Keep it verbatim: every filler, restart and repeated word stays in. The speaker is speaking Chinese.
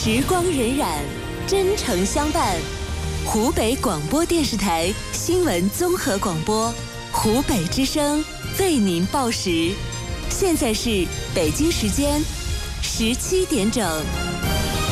时光荏苒，真诚相伴。湖北广播电视台新闻综合广播，湖北之声为您报时。现在是北京时间十七点整。